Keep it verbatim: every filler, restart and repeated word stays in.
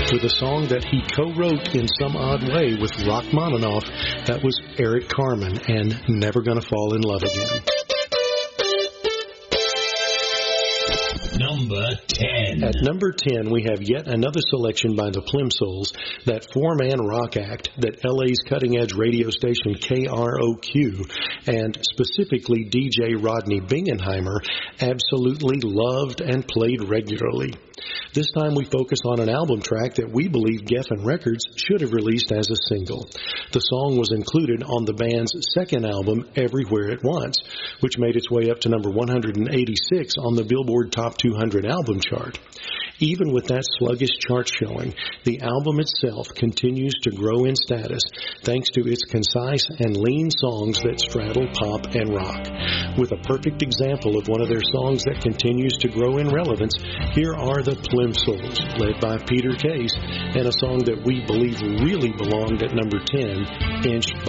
with a song that he co-wrote in some odd way with Rachmaninoff. That was Eric Carmen and Never Gonna Fall in Love Again. Number ten. At number ten, we have yet another selection by the Plimsouls, that four-man rock act that L A's cutting-edge radio station K R O Q, and specifically D J Rodney Bingenheimer, absolutely loved and played regularly. This time we focus on an album track that we believe Geffen Records should have released as a single. The song was included on the band's second album, Everywhere at Once, which made its way up to number one hundred eighty-six on the Billboard Top two hundred album chart. Even with that sluggish chart showing, the album itself continues to grow in status thanks to its concise and lean songs that straddle pop and rock. With a perfect example of one of their songs that continues to grow in relevance, here are the Plimsouls, led by Peter Case, and a song that we believe really belonged at number ten, Inch by